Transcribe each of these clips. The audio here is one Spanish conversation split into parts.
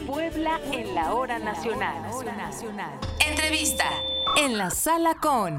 Puebla en la hora nacional. Entrevista en la sala con...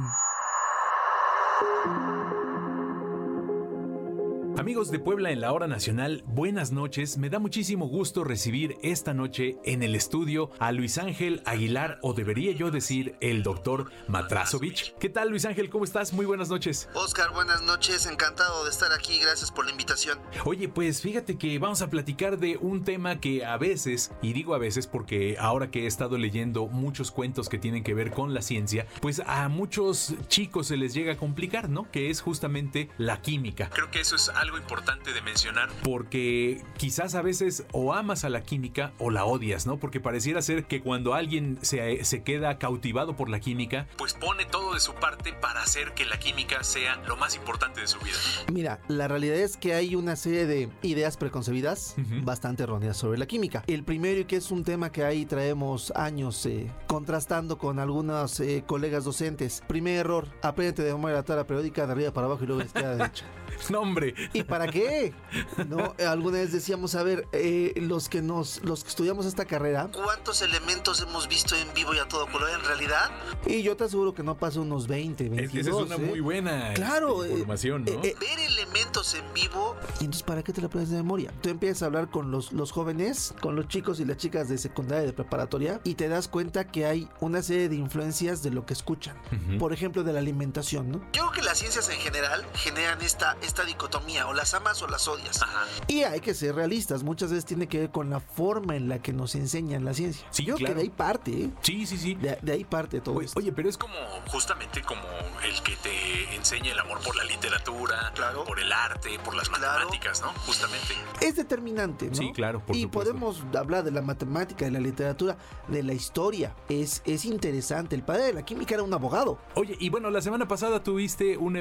Amigos de Puebla en la hora nacional, buenas noches. Me da muchísimo gusto recibir esta noche en el estudio a Luis Ángel Aguilar, o debería yo decir el doctor Matrazovich. ¿Qué tal, Luis Ángel? ¿Cómo estás? Muy buenas noches. Oscar, buenas noches. Encantado de estar aquí. Gracias por la invitación. Oye, pues fíjate que vamos a platicar de un tema que a veces, y digo a veces porque ahora que he estado leyendo muchos cuentos que tienen que ver con la ciencia, pues a muchos chicos se les llega a complicar, ¿no? Que es justamente la química. Creo que eso es algo importante de mencionar, porque quizás a veces o amas a la química o la odias, ¿no? Porque pareciera ser que cuando alguien se queda cautivado por la química, pues pone todo de su parte para hacer que la química sea lo más importante de su vida. Mira, la realidad es que hay una serie de ideas preconcebidas bastante erróneas sobre la química. El primero, y que es un tema que ahí traemos años contrastando con algunos colegas docentes. Primer error: apréndete de memoria la tabla periódica de arriba para abajo y luego de izquierda a derecha. No, hombre. ¿Y para qué? ¿No? Alguna vez decíamos, a ver, los que estudiamos esta carrera, ¿cuántos elementos hemos visto en vivo y a todo color en realidad? Y yo te aseguro que no pasa unos 20, 22. Esa es una muy buena información, ¿no? Ver elementos en vivo. ¿Y entonces para qué te la aprendes de memoria? Tú empiezas a hablar con los jóvenes, con los chicos y las chicas de secundaria y de preparatoria, y te das cuenta que hay una serie de influencias de lo que escuchan. Por ejemplo, de la alimentación, ¿no? Yo creo que las ciencias en general generan esta dicotomía, o las amas o las odias. Y hay que ser realistas, muchas veces tiene que ver con la forma en la que nos enseñan la ciencia. Sí, yo creo que de ahí parte, ¿eh? Sí. De ahí parte todo esto. Oye, pero es como justamente como el que te enseña el amor por la literatura, por el arte, por las matemáticas, ¿no? Justamente. Es determinante, ¿no? Sí, claro, por supuesto. Podemos hablar de la matemática, de la literatura, de la historia. Es interesante. El padre de la química era un abogado. Oye, y bueno, la semana pasada tuvimos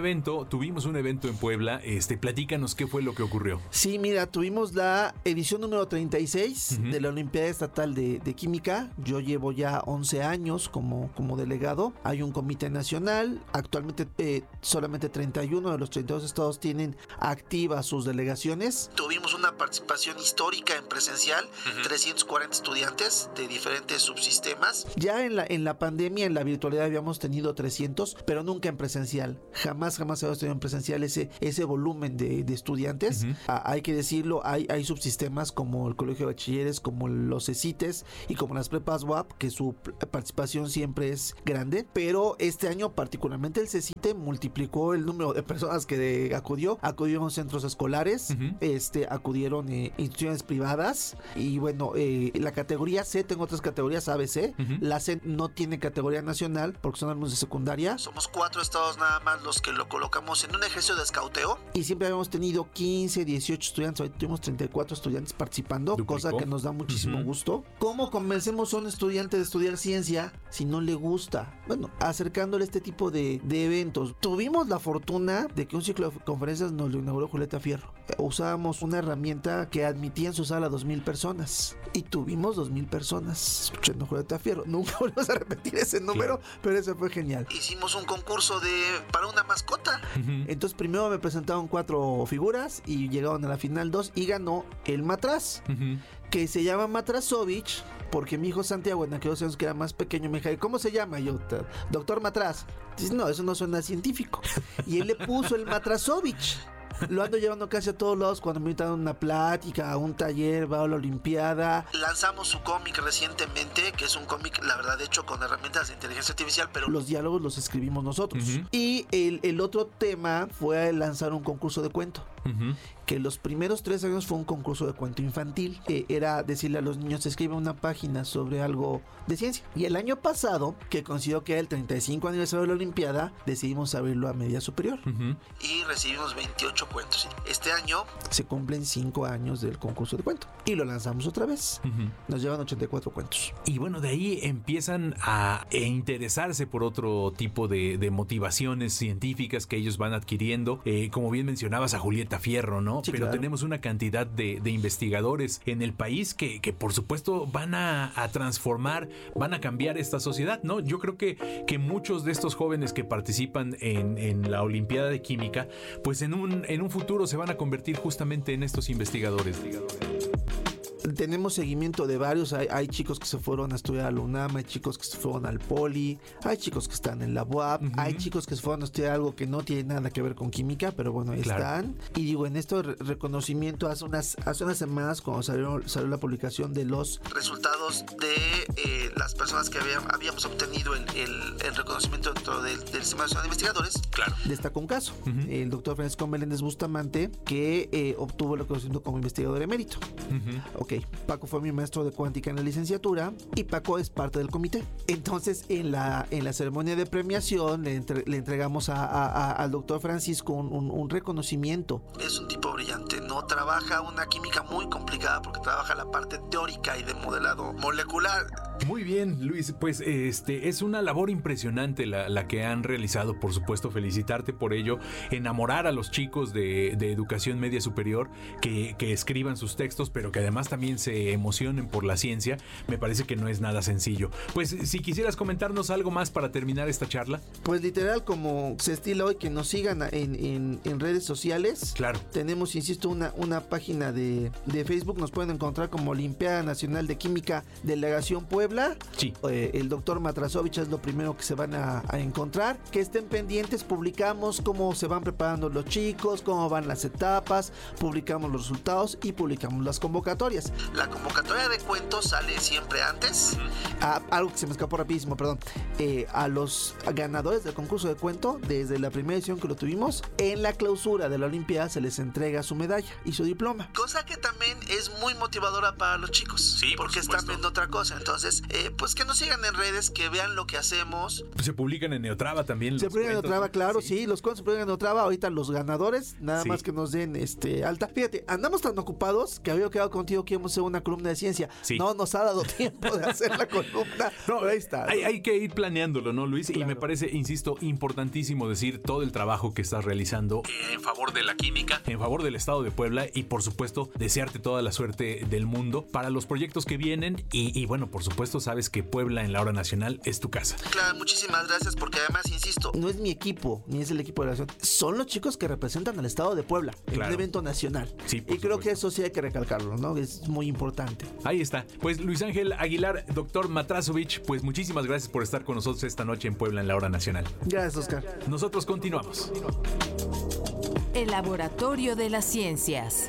un evento en Puebla. Platícanos qué fue lo que ocurrió. Sí, mira, tuvimos la edición número 36 de la Olimpiada Estatal de Química. Yo llevo ya 11 años como delegado. Hay un comité nacional. Actualmente solamente 31 de los 32 estados tienen activas sus delegaciones. Tuvimos una participación histórica en presencial, 340 estudiantes de diferentes subsistemas. Ya en la pandemia, en la virtualidad habíamos tenido 300, pero nunca en presencial. Jamás habíamos tenido en presencial ese volumen de estudiantes. Hay que decirlo, hay subsistemas como el Colegio de Bachilleres, como los CECITES y como las prepas UAP, que su participación siempre es grande, pero este año particularmente el CECITE multiplicó el número de personas que acudieron centros escolares, acudieron instituciones privadas, y bueno, la categoría C, tengo otras categorías A, B, C. La C no tiene categoría nacional porque son alumnos de secundaria. Somos 4 estados nada más los que lo colocamos en un ejercicio de escauteo. Y siempre habíamos tenido 15, 18 estudiantes. Hoy tuvimos 34 estudiantes participando. ¿Duplicó? Cosa que nos da muchísimo gusto. ¿Cómo convencemos a un estudiante de estudiar ciencia si no le gusta? Bueno, acercándole este tipo de eventos. Tuvimos la fortuna de que un ciclo de conferencias nos lo inauguró Julieta Fierro. Usábamos una herramienta que admitía en su sala 2,000 personas. Y tuvimos 2,000 personas escuchando Julieta Fierro. Nunca volvemos a repetir ese número, pero eso fue genial. Hicimos un concurso para una mascota. Entonces primero me presentaron 4 figuras y llegaron a la final 2 y ganó el Matraz, que se llama Matrazovich, porque mi hijo Santiago, en aquellos años que era más pequeño, me dijo, ¿cómo se llama? Yo, doctor Matraz. Dice, no, eso no suena científico. Y él le puso el Matrazovich. Lo ando llevando casi a todos lados cuando me invitan a una plática, a un taller, va a la Olimpiada. Lanzamos su cómic recientemente, que es un cómic, la verdad, hecho con herramientas de inteligencia artificial, pero los diálogos los escribimos nosotros. Y el otro tema fue lanzar un concurso de cuento. Que los primeros 3 años fue un concurso de cuento infantil. Era decirle a los niños, escribe una página sobre algo de ciencia. Y el año pasado, que coincidió que era el 35 aniversario de la Olimpiada, decidimos abrirlo a media superior. Y recibimos 28 cuentos. Este año se cumplen 5 años del concurso de cuento. Y lo lanzamos otra vez. Nos llevan 84 cuentos. Y bueno, de ahí empiezan a interesarse por otro tipo de motivaciones científicas que ellos van adquiriendo. Como bien mencionabas a Julieta Fierro, ¿no? Sí, pero claro, tenemos una cantidad de investigadores en el país que por supuesto van a transformar, van a cambiar esta sociedad, ¿no? Yo creo que muchos de estos jóvenes que participan en la Olimpiada de Química, pues en un futuro se van a convertir justamente en estos investigadores. Tenemos seguimiento de varios. Hay chicos que se fueron a estudiar a la UNAM, hay chicos que se fueron al Poli, hay chicos que están en la UAP, hay chicos que se fueron a estudiar algo que no tiene nada que ver con química, pero bueno, ahí están. Y digo, en este reconocimiento hace unas semanas, cuando salió la publicación de los resultados de las personas que habíamos obtenido el reconocimiento dentro del Sistema Nacional de Investigadores, destacó un caso, el doctor Francisco Meléndez Bustamante, que obtuvo el reconocimiento como investigador emérito. Ok, Paco fue mi maestro de cuántica en la licenciatura y Paco es parte del comité. Entonces, en la ceremonia de premiación le entregamos al doctor Francisco un reconocimiento. Es un tipo brillante, no trabaja una química muy complicada porque trabaja la parte teórica y de modelado molecular. Muy bien, Luis, pues es una labor impresionante la que han realizado, por supuesto, felicitarte por ello, enamorar a los chicos de educación media superior que escriban sus textos, pero que además también se emocionen por la ciencia, me parece que no es nada sencillo. Pues si quisieras comentarnos algo más para terminar esta charla. Pues literal, como se estila hoy, que nos sigan en redes sociales. Claro. Tenemos, insisto, una página de Facebook, nos pueden encontrar como Olimpiada Nacional de Química Delegación Puebla. Sí. El doctor Matrasovich es lo primero que se van a encontrar. Que estén pendientes, publicamos cómo se van preparando los chicos, cómo van las etapas, publicamos los resultados y publicamos las convocatorias. La convocatoria de cuentos sale siempre antes. Algo que se me escapó rapidísimo, perdón. A los ganadores del concurso de cuento, desde la primera edición que lo tuvimos, en la clausura de la Olimpiada se les entrega su medalla y su diploma. Cosa que también es muy motivadora para los chicos. Sí, porque están viendo otra cosa. Entonces, pues que nos sigan en redes, que vean lo que hacemos. Se publican en Neotrava también. Se publican en Neotrava, claro, sí. Los cuentos se publican en Neotrava. Ahorita los ganadores, nada más que nos den alta. Fíjate, andamos tan ocupados que había quedado contigo que íbamos a hacer una columna de ciencia. Sí. No nos ha dado tiempo de hacer la columna. No, ahí está. Hay que ir planeándolo, ¿no, Luis? Claro. Y me parece, insisto, importantísimo decir todo el trabajo que estás realizando en favor de la química, en favor del estado de Puebla y, por supuesto, desearte toda la suerte del mundo para los proyectos que vienen y bueno, por supuesto, sabes que Puebla en la hora nacional es tu casa. Claro, muchísimas gracias porque además, insisto, no es mi equipo, ni es el equipo de la nación, son los chicos que representan al estado de Puebla en un evento nacional. Sí, y creo que eso sí hay que recalcarlo, ¿no? Es muy importante. Ahí está. Pues Luis Ángel Aguilar, doctor Matrasovich, pues muchísimas gracias por estar con nosotros esta noche en Puebla en la hora nacional. Gracias, Oscar. Nosotros continuamos. El Laboratorio de las Ciencias.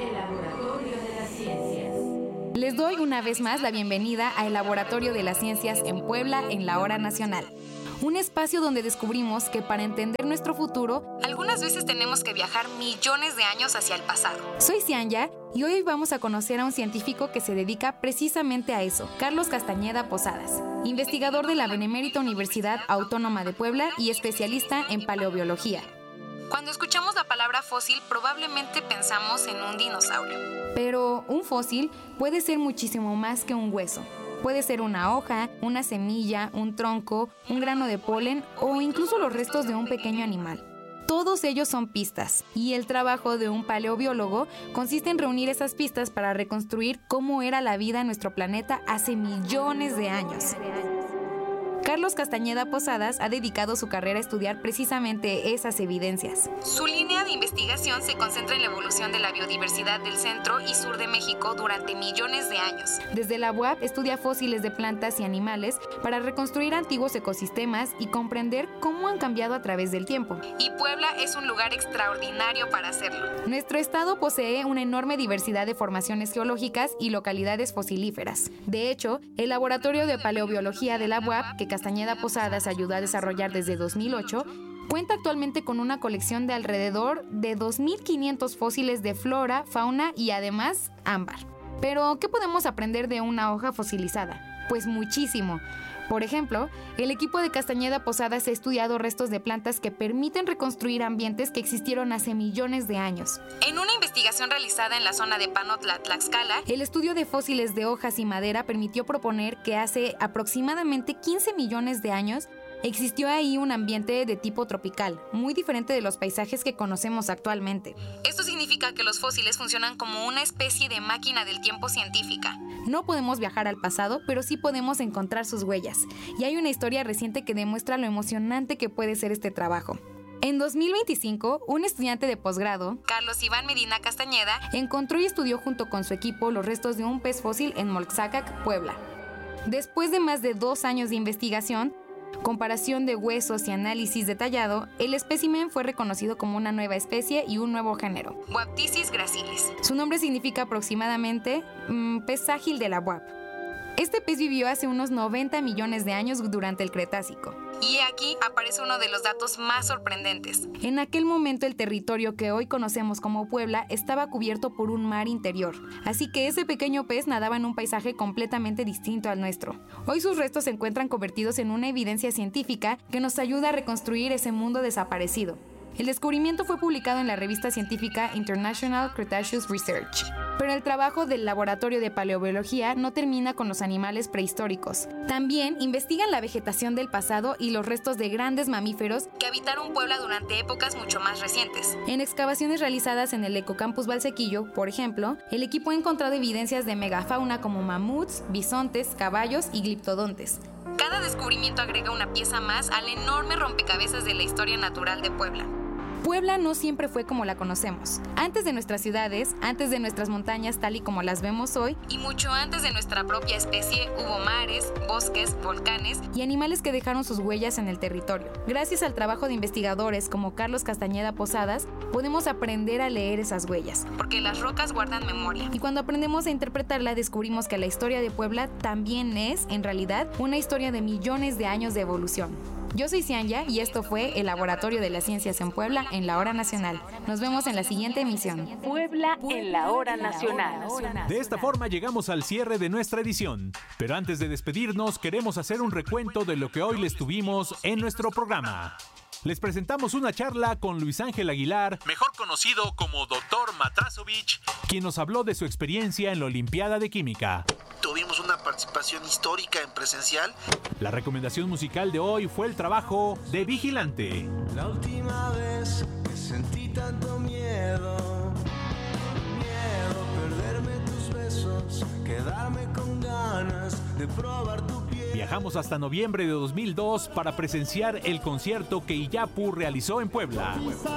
Les doy una vez más la bienvenida al Laboratorio de las Ciencias en Puebla en la Hora Nacional. Un espacio donde descubrimos que para entender nuestro futuro, algunas veces tenemos que viajar millones de años hacia el pasado. Soy Cianya y hoy vamos a conocer a un científico que se dedica precisamente a eso, Carlos Castañeda Posadas, investigador de la Benemérita Universidad Autónoma de Puebla y especialista en paleobiología. Cuando escuchamos la palabra fósil, probablemente pensamos en un dinosaurio. Pero un fósil puede ser muchísimo más que un hueso. Puede ser una hoja, una semilla, un tronco, un grano de polen o incluso los restos de un pequeño animal. Todos ellos son pistas, y el trabajo de un paleobiólogo consiste en reunir esas pistas para reconstruir cómo era la vida en nuestro planeta hace millones de años. Carlos Castañeda Posadas ha dedicado su carrera a estudiar precisamente esas evidencias. Su línea de investigación se concentra en la evolución de la biodiversidad del centro y sur de México durante millones de años. Desde la UAP estudia fósiles de plantas y animales para reconstruir antiguos ecosistemas y comprender cómo han cambiado a través del tiempo. Y Puebla es un lugar extraordinario para hacerlo. Nuestro estado posee una enorme diversidad de formaciones geológicas y localidades fosilíferas. De hecho, el Laboratorio de Paleobiología de la UAP, que Castañeda Posadas ayudó a desarrollar desde 2008, cuenta actualmente con una colección de alrededor de 2.500 fósiles de flora, fauna y además ámbar. Pero, ¿qué podemos aprender de una hoja fosilizada? Pues muchísimo. Por ejemplo, el equipo de Castañeda Posadas ha estudiado restos de plantas que permiten reconstruir ambientes que existieron hace millones de años. En una investigación realizada en la zona de Panotla, Tlaxcala, el estudio de fósiles de hojas y madera permitió proponer que hace aproximadamente 15 millones de años existió ahí un ambiente de tipo tropical, muy diferente de los paisajes que conocemos actualmente. Esto significa que los fósiles funcionan como una especie de máquina del tiempo científica. No podemos viajar al pasado, pero sí podemos encontrar sus huellas. Y hay una historia reciente que demuestra lo emocionante que puede ser este trabajo. En 2025, un estudiante de posgrado, Carlos Iván Medina Castañeda, encontró y estudió junto con su equipo los restos de un pez fósil en Molxacac, Puebla. Después de más de 2 años de investigación, comparación de huesos y análisis detallado, el espécimen fue reconocido como una nueva especie y un nuevo género, Boaptisis gracilis. Su nombre significa aproximadamente pez ágil de la Boap. Este pez vivió hace unos 90 millones de años durante el Cretácico. Y aquí aparece uno de los datos más sorprendentes. En aquel momento el territorio que hoy conocemos como Puebla estaba cubierto por un mar interior, así que ese pequeño pez nadaba en un paisaje completamente distinto al nuestro. Hoy sus restos se encuentran convertidos en una evidencia científica que nos ayuda a reconstruir ese mundo desaparecido. El descubrimiento fue publicado en la revista científica International Cretaceous Research. Pero el trabajo del Laboratorio de Paleobiología no termina con los animales prehistóricos. También investigan la vegetación del pasado y los restos de grandes mamíferos que habitaron Puebla durante épocas mucho más recientes. En excavaciones realizadas en el Ecocampus Valsequillo, por ejemplo, el equipo ha encontrado evidencias de megafauna como mamuts, bisontes, caballos y gliptodontes. Cada descubrimiento agrega una pieza más al enorme rompecabezas de la historia natural de Puebla. Puebla no siempre fue como la conocemos. Antes de nuestras ciudades, antes de nuestras montañas tal y como las vemos hoy, y mucho antes de nuestra propia especie, hubo mares, bosques, volcanes y animales que dejaron sus huellas en el territorio. Gracias al trabajo de investigadores como Carlos Castañeda Posadas, podemos aprender a leer esas huellas, porque las rocas guardan memoria. Y cuando aprendemos a interpretarla, descubrimos que la historia de Puebla también es, en realidad, una historia de millones de años de evolución. Yo soy Cianya y esto fue el Laboratorio de las Ciencias en Puebla en la Hora Nacional. Nos vemos en la siguiente emisión. Puebla en la Hora Nacional. De esta forma llegamos al cierre de nuestra edición. Pero antes de despedirnos, queremos hacer un recuento de lo que hoy les tuvimos en nuestro programa. Les presentamos una charla con Luis Ángel Aguilar, mejor conocido como Dr. Matasovich, quien nos habló de su experiencia en la Olimpiada de Química. Tuvimos una participación histórica en presencial. La recomendación musical de hoy fue el trabajo de Vigilante. La última vez que sentí tanto miedo, perderme tus besos, quedarme con ganas de probar tu piel. Viajamos hasta noviembre de 2002 para presenciar el concierto que Iyapu realizó en Puebla.